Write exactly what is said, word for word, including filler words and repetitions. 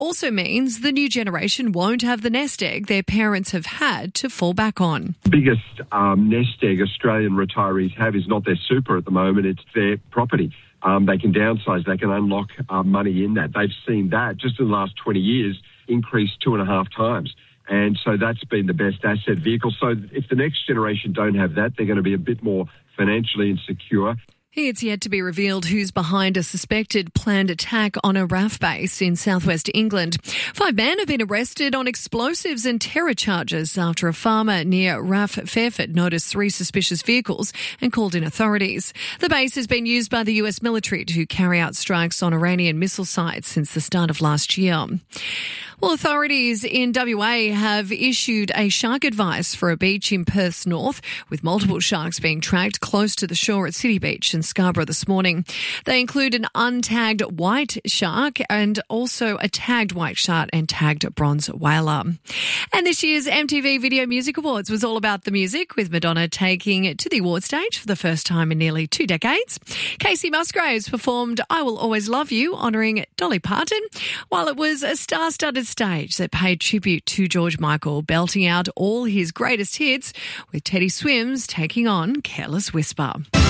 also means the new generation won't have the nest egg their parents have had to fall back on. The biggest um, nest egg Australian retirees have is not their super at the moment, it's their property. Um, they can downsize, they can unlock uh, money in that. They've seen that just in the last twenty years increase two and a half times. And so that's been the best asset vehicle. So if the next generation don't have that, they're going to be a bit more financially insecure. It's yet to be revealed who's behind a suspected planned attack on a R A F base in southwest England. Five men have been arrested on explosives and terror charges after a farmer near R A F Fairford noticed three suspicious vehicles and called in authorities. The base has been used by the U S military to carry out strikes on Iranian missile sites since the start of last year. Well, authorities in W A have issued a shark advice for a beach in Perth's north, with multiple sharks being tracked close to the shore at City Beach in Scarborough this morning. They include an untagged white shark and also a tagged white shark and tagged bronze whaler. And this year's M T V Video Music Awards was all about the music, with Madonna taking it to the award stage for the first time in nearly two decades. Casey Musgraves performed I Will Always Love You, honouring Dolly Parton, while it was a star-studded stage that paid tribute to George Michael, belting out all his greatest hits, with Teddy Swims taking on Careless Whisper.